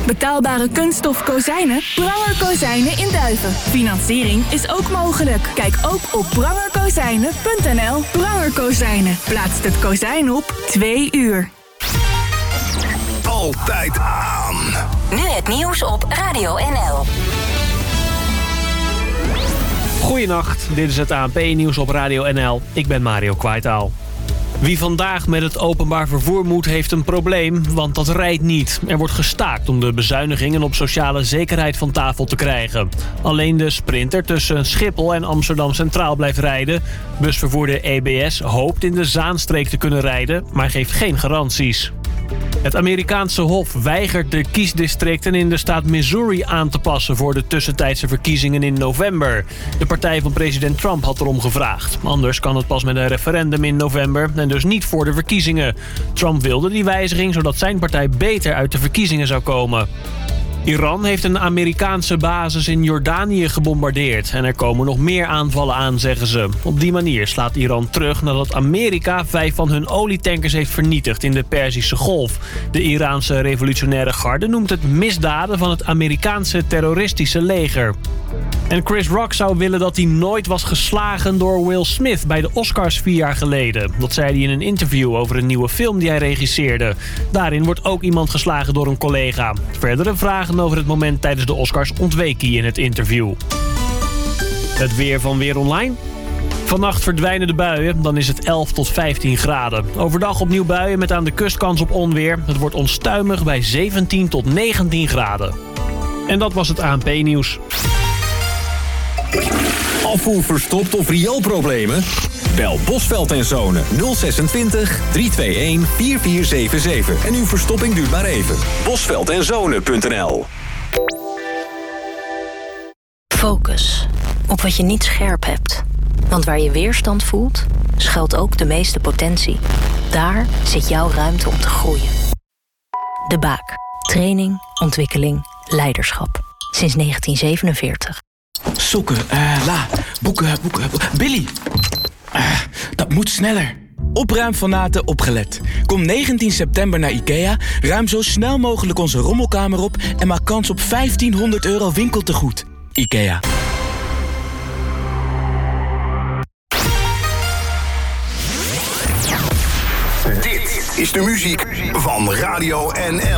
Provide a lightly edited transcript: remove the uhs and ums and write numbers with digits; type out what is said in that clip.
Betaalbare kunststof kozijnen? Pranger Kozijnen in Duiven. Financiering is ook mogelijk. Kijk ook op prangerkozijnen.nl. Pranger Kozijnen. Plaatst het kozijn op 2 uur. Altijd aan. Nu het nieuws op Radio NL. Goedenacht, dit is het ANP-nieuws op Radio NL. Ik ben Mario Kwaitaal. Wie vandaag met het openbaar vervoer moet, heeft een probleem, want dat rijdt niet. Er wordt gestaakt om de bezuinigingen op sociale zekerheid van tafel te krijgen. Alleen de Sprinter tussen Schiphol en Amsterdam Centraal blijft rijden. Busvervoerder EBS hoopt in de Zaanstreek te kunnen rijden, maar geeft geen garanties. Het Amerikaanse Hof weigert de kiesdistricten in de staat Missouri aan te passen voor de tussentijdse verkiezingen in november. De partij van president Trump had erom gevraagd. Anders kan het pas met een referendum in november en dus niet voor de verkiezingen. Trump wilde die wijziging zodat zijn partij beter uit de verkiezingen zou komen. Iran heeft een Amerikaanse basis in Jordanië gebombardeerd. En er komen nog meer aanvallen aan, zeggen ze. Op die manier slaat Iran terug nadat Amerika 5 van hun olietankers heeft vernietigd in de Perzische Golf. De Iraanse revolutionaire garde noemt het misdaden van het Amerikaanse terroristische leger. En Chris Rock zou willen dat hij nooit was geslagen door Will Smith bij de Oscars 4 jaar geleden. Dat zei hij in een interview over een nieuwe film die hij regisseerde. Daarin wordt ook iemand geslagen door een collega. Verdere vragen over het moment tijdens de Oscars ontweek hij in het interview. Het weer van Weer Online. Vannacht verdwijnen de buien, dan is het 11 tot 15 graden. Overdag opnieuw buien met aan de kust kans op onweer. Het wordt onstuimig bij 17 tot 19 graden. En dat was het ANP-nieuws. Afvoer verstopt of rioolproblemen? Bel Bosveld en Zonen 026 321 4477 en uw verstopping duurt maar even. Bosveldenzonen.nl. Focus op wat je niet scherp hebt. Want waar je weerstand voelt, schuilt ook de meeste potentie. Daar zit jouw ruimte om te groeien. De Baak. Training, ontwikkeling, leiderschap. Sinds 1947. Sokken, boeken. Billy! Dat moet sneller. Opruimfanaten opgelet. Kom 19 september naar IKEA, ruim zo snel mogelijk onze rommelkamer op en maak kans op €1500 winkeltegoed. IKEA. Dit is de muziek van Radio NL.